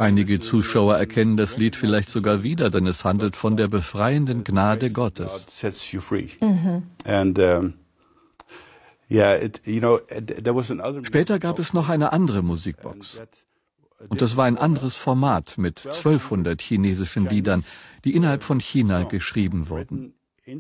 Einige Zuschauer erkennen das Lied vielleicht sogar wieder, denn es handelt von der befreienden Gnade Gottes. Später gab es noch eine andere Musikbox. Und das war ein anderes Format mit 1200 chinesischen Liedern, die innerhalb von China geschrieben wurden.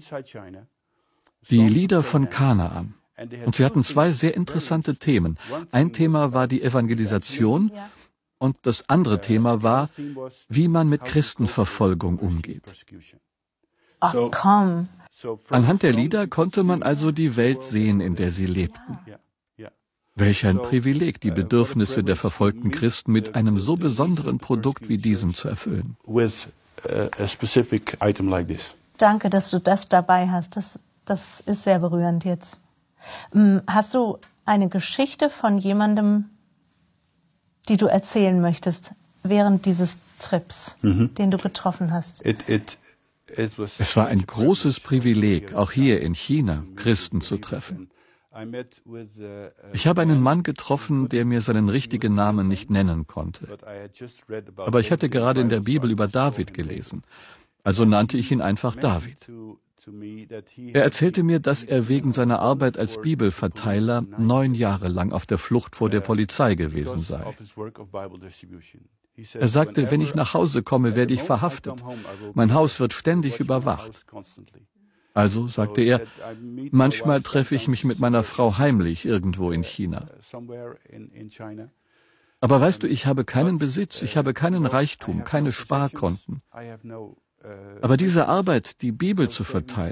Die Lieder von Kanaan. Und sie hatten zwei sehr interessante Themen. Ein Thema war die Evangelisation und das andere Thema war, wie man mit Christenverfolgung umgeht. Ach komm. Anhand der Lieder konnte man also die Welt sehen, in der sie lebten. Welch ein Privileg, die Bedürfnisse der verfolgten Christen mit einem so besonderen Produkt wie diesem zu erfüllen. Danke, dass du das dabei hast. Das ist sehr berührend jetzt. Hast du eine Geschichte von jemandem, die du erzählen möchtest, während dieses Trips, den du getroffen hast? Es war ein großes Privileg, auch hier in China Christen zu treffen. Ich habe einen Mann getroffen, der mir seinen richtigen Namen nicht nennen konnte. Aber ich hatte gerade in der Bibel über David gelesen, also nannte ich ihn einfach David. Er erzählte mir, dass er wegen seiner Arbeit als Bibelverteiler 9 Jahre lang auf der Flucht vor der Polizei gewesen sei. Er sagte, wenn ich nach Hause komme, werde ich verhaftet. Mein Haus wird ständig überwacht. Also, sagte er, manchmal treffe ich mich mit meiner Frau heimlich irgendwo in China. Aber weißt du, ich habe keinen Besitz, ich habe keinen Reichtum, keine Sparkonten. Aber diese Arbeit, die Bibel zu verteilen,